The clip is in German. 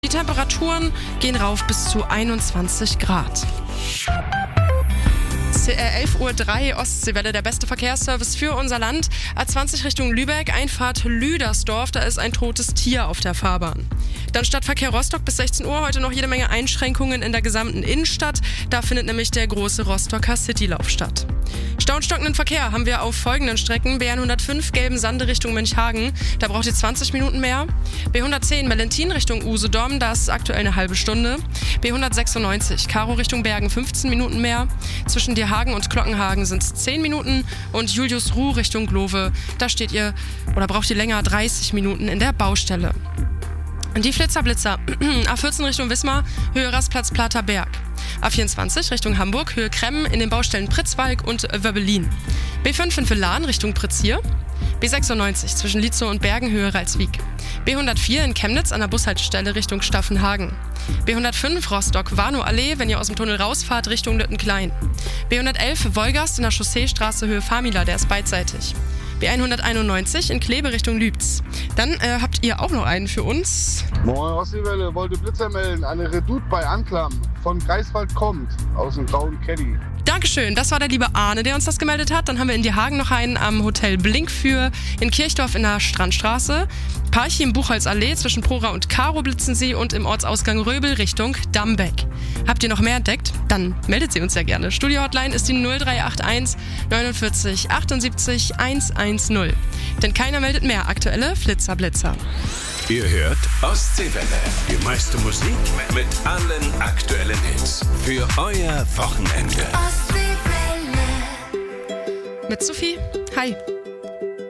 Die Temperaturen gehen rauf bis zu 21 Grad. 11:03 Uhr, Ostseewelle, der beste Verkehrsservice für unser Land. A20 Richtung Lübeck, Einfahrt Lüdersdorf, da ist ein totes Tier auf der Fahrbahn. Dann Stadtverkehr Rostock bis 16 Uhr, heute noch jede Menge Einschränkungen in der gesamten Innenstadt. Da findet nämlich der große Rostocker Citylauf statt. Stau und stockenden Verkehr haben wir auf folgenden Strecken. B105 Gelben-Sande Richtung Mönchhagen, da braucht ihr 20 Minuten mehr. B110 Mellentin Richtung Usedom, da ist aktuell eine halbe Stunde. B196 Karo Richtung Bergen, 15 Minuten mehr. Zwischen Hagen und Glockenhagen sind es 10 Minuten und Julius-Ruh Richtung Glove, da steht ihr oder braucht ihr länger 30 Minuten in der Baustelle. Die Flitzer-Blitzer, A14 Richtung Wismar, Höhe Rastplatz Platerberg. A24 Richtung Hamburg, Höhe Kremmen in den Baustellen Pritzwalk und Wöbbelin. B5 in Villan Richtung Pritzhier. B96 zwischen Lietzow und Bergen, Höhe Ralswiek. B104 in Chemnitz an der Bushaltestelle Richtung Staffenhagen. B105 Rostock, Warnow-Allee, wenn ihr aus dem Tunnel rausfahrt, Richtung Lüttenklein. B111 Wolgast in der Chausseestraße Höhe Famila, der ist beidseitig. B191 in Kleve Richtung Lübz. Dann habt ihr auch noch einen für uns. Moin Ostseewelle, wollte Blitzer melden. Eine Redoute bei Anklam von Greifswald kommt, aus dem grauen Caddy. Dankeschön, das war der liebe Arne, der uns das gemeldet hat. Dann haben wir in Diehagen noch einen am Hotel Blinkfür, in Kirchdorf in der Strandstraße, Parchim Buchholzallee zwischen Prora und Karo blitzen sie und im Ortsausgang Röbel Richtung Dambeck. Habt ihr noch mehr entdeckt? Dann meldet sie uns ja gerne. Studio-Hotline ist die 0381 49 78 110. Denn keiner meldet mehr aktuelle Flitzer-Blitzer. Ihr hört Ostseewelle. Die meiste Musik mit allen aktuellen Hits. Für euer Wochenende. Mit Sophie. Hi.